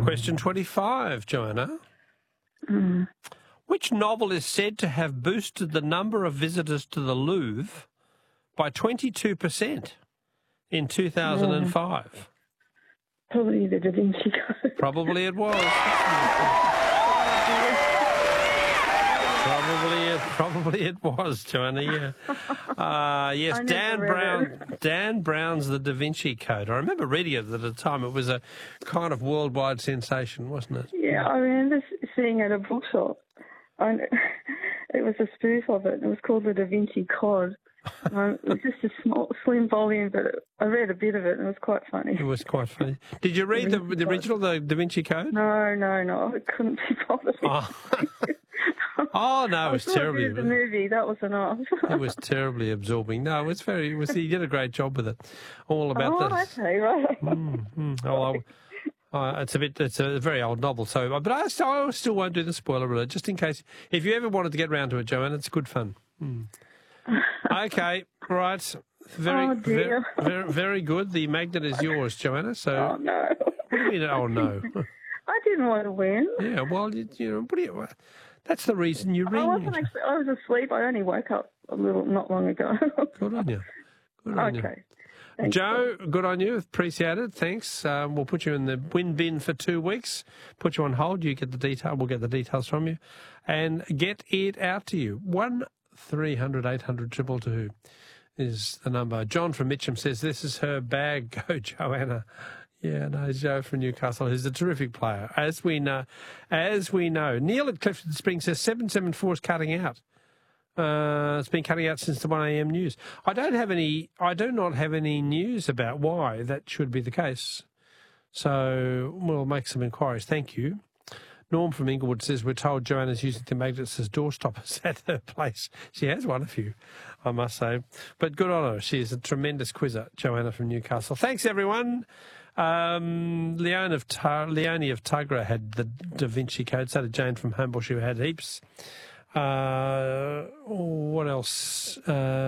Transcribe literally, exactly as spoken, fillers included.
Question twenty-five, Joanna. Mm. Which novel is said to have boosted the number of visitors to the Louvre by twenty-two percent in two thousand five? Probably the Da Vinci Code. Probably it was. Probably it, probably it was, Joanna, yeah. Uh, yes, Dan Brown, Dan Brown's The Da Vinci Code. I remember reading it at the time. It was a kind of worldwide sensation, wasn't it? Yeah, I remember seeing it at a bookshop. I, it was a spoof of it. It was called The Da Vinci Code. Um, it was just a small, slim volume, but it, I read a bit of it and it was quite funny. It was quite funny. Did you read the, the original, the Da Vinci Code? No, no, no. I couldn't be bothered. Oh, oh no, it was terribly. The movie, that was enough. It was terribly absorbing. No, it was very. It was. He did a great job with it. All about oh, this. okay, right. Mm, mm. Oh, uh, it's a bit. It's a very old novel. So, but I still, I still won't do the spoiler alert, just in case. If you ever wanted to get round to it, Joanne, it's good fun. Mm. Okay, right. Very, oh, very, very, very good. The magnet is yours, Joanna. So. Oh no. What do you mean? Oh no. I didn't want to win. Yeah, well, you, you know, what do you? That's the reason you ring. I wasn't actually. I was asleep. I only woke up a little, not long ago. Good on you. Good on okay. you. Thanks, Joe, good on you. Appreciate it. Thanks. Um, we'll put you in the win bin for two weeks. Put you on hold. You get the detail. We'll get the details from you, and get it out to you. One three hundred eight hundred triple two is the number. John from Mitcham says this is her bag. Go, Joanna. Yeah, no, Joe from Newcastle, who's a terrific player, as we know. As we know, Neil at Clifton Springs says seven seven four is cutting out. Uh, it's been cutting out since the one a m news. I don't have any. I do not have any news about why that should be the case. So we'll make some inquiries. Thank you. Norm from Inglewood says we're told Joanna's using the magnets as door stoppers at her place. She has one of you, I must say. But good on her. She is a tremendous quizzer, Joanna from Newcastle. Thanks, everyone. Um, Leone of Tar- Leonie of Tugra had the Da Vinci Code. So did Jane from Homebush, who had heaps. Uh, what else? Uh,